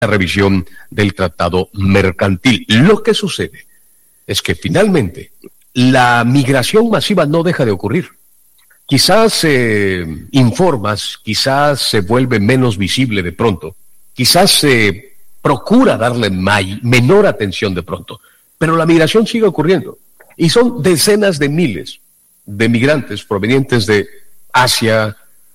la revisión del tratado mercantil. Lo que sucede es que finalmente la migración masiva no deja de ocurrir. Quizás informas, quizás se vuelve menos visible de pronto, quizás se procura darle menor atención de pronto, pero la migración sigue ocurriendo y son decenas de miles de migrantes provenientes de Asia,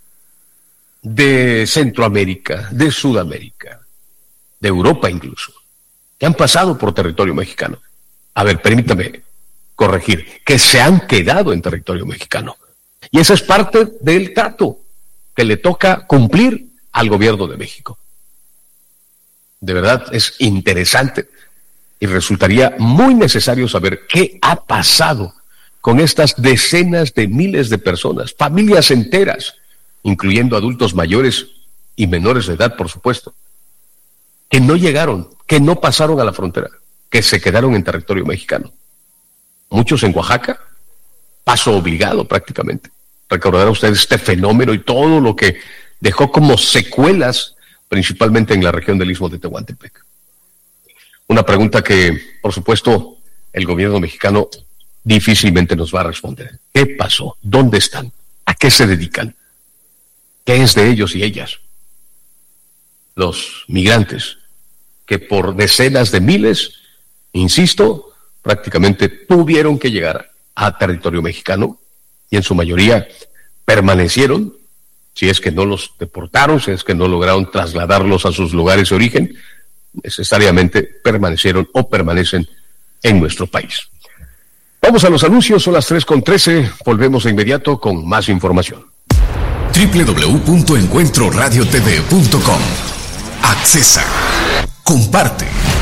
de Centroamérica, de Sudamérica, de Europa incluso, que han pasado por territorio mexicano. A ver, permítame corregir, que se han quedado en territorio mexicano. Y esa es parte del trato que le toca cumplir al gobierno de México. De verdad es interesante y resultaría muy necesario saber qué ha pasado con estas decenas de miles de personas, familias enteras, incluyendo adultos mayores y menores de edad, por supuesto, que no llegaron, que no pasaron a la frontera, que se quedaron en territorio mexicano. Muchos en Oaxaca, paso obligado prácticamente. Recordarán ustedes este fenómeno y todo lo que dejó como secuelas, principalmente en la región del Istmo de Tehuantepec. Una pregunta que, por supuesto, el gobierno mexicano difícilmente nos va a responder. ¿Qué pasó? ¿Dónde están? ¿A qué se dedican? ¿Qué es de ellos y ellas? Los migrantes que por decenas de miles, insisto, prácticamente tuvieron que llegar a territorio mexicano y en su mayoría permanecieron, si es que no los deportaron, si es que no lograron trasladarlos a sus lugares de origen, necesariamente permanecieron o permanecen en nuestro país. Vamos a los anuncios, son las 3:13, volvemos de inmediato con más información. www.encuentroradiotv.com. Accesa. Comparte.